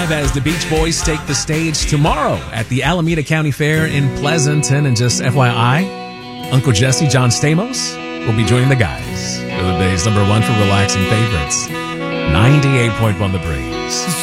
live as the Beach Boys take the stage tomorrow at the Alameda County Fair in Pleasanton. And just FYI, Uncle Jesse, John Stamos, will be joining the guys for the day's number one for relaxing favorites. 98.1 The Breeze.